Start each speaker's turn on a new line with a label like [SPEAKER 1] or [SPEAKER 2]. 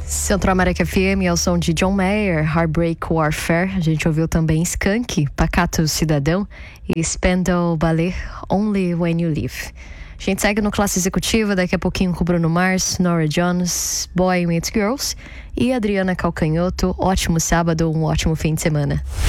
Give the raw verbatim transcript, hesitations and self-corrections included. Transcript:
[SPEAKER 1] Centro América F M é o som de John Mayer, Heartbreak Warfare. A gente ouviu também Skank, Pacato Cidadão, e Spandau Ballet, Only When You Leave. A gente segue no Classe Executiva, daqui a pouquinho com Bruno Mars, Norah Jones, Boy Meets Girls e Adriana Calcanhoto. Ótimo sábado, um ótimo fim de semana.